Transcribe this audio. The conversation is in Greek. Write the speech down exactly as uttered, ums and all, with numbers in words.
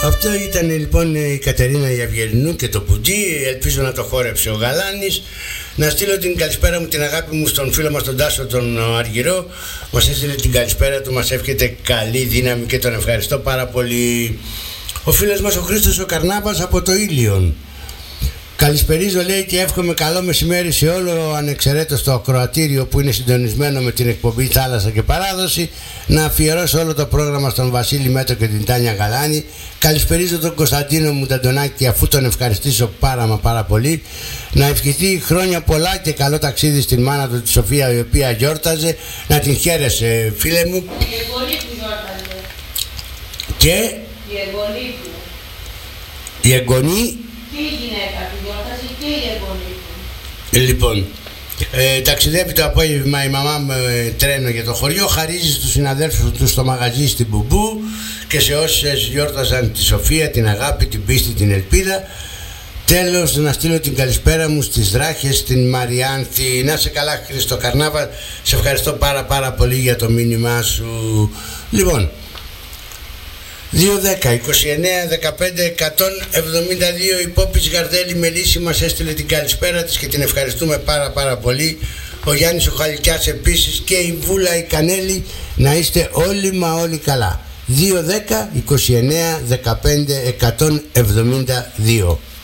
Αυτό ήταν λοιπόν η Κατερίνα Ιαυγερινού και το Πουτζί. Ελπίζω να το χόρεψε ο Γαλάνης. Να στείλω την καλησπέρα μου, την αγάπη μου στον φίλο μας τον Τάσο τον Αργυρό. Μας έστειλε την καλησπέρα του, μας εύχεται καλή δύναμη και τον ευχαριστώ πάρα πολύ. Ο φίλος μας ο Χρήστος ο Καρνάβας από το Ήλιον. Καλησπερίζω, λέει, και εύχομαι καλό μεσημέρι σε όλο ανεξαιρέτως το ακροατήριο που είναι συντονισμένο με την εκπομπή Θάλασσα και Παράδοση. Να αφιερώσω όλο το πρόγραμμα στον Βασίλη Μέτρο και την Τάνια Γαλάνη. Καλησπερίζω τον Κωνσταντίνο Μουνταντονάκη, αφού τον ευχαριστήσω πάρα μα πάρα πολύ. Να ευχηθεί χρόνια πολλά και καλό ταξίδι στην μάνα του τη Σοφία, η οποία γιόρταζε. Να την χαίρεσαι, φίλε μου. Η εγγονή του γιόρταζε. Και η εγγονή του. Η εγγονή. Και η γυναίκα του γιόρταζε και η εγγονή του. Λοιπόν, ε, ταξιδεύει το απόγευμα η μαμά με τρένο για το χωριό. Χαρίζει στους συναδέλφους του στο μαγαζί στην Μπουμπού και σε όσες γιόρταζαν τη Σοφία, την αγάπη, την πίστη, την ελπίδα. Τέλος, να στείλω την καλησπέρα μου στις Δράχες, στην Μαριάνθη. Να σε καλά, Χρήστο Καρνάβα. Σε ευχαριστώ πάρα πάρα πολύ για το μήνυμά σου. Λοιπόν, δύο δέκα είκοσι εννέα δεκαπέντε εκατόν εβδομήντα δύο η Πόπης Γαρδέλη Μελίσση μας έστειλε την καλησπέρα της και την ευχαριστούμε πάρα πάρα πολύ. Ο Γιάννης ο Χαλικιάς επίσης και η Βούλα η Κανέλη. Να είστε όλοι μα όλοι καλά. Δύο δέκα είκοσι εννέα δεκαπέντε εκατόν εβδομήντα δύο.